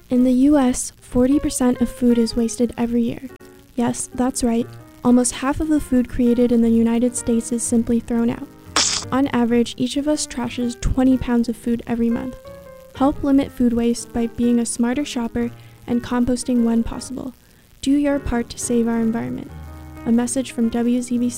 In the US, 40% of food is wasted every year. Yes, that's right. Almost half of the food created in the United States is simply thrown out. On average, each of us trashes 20 pounds of food every month. Help limit food waste by being a smarter shopper and composting when possible. Do your part to save our environment. A message from WZBC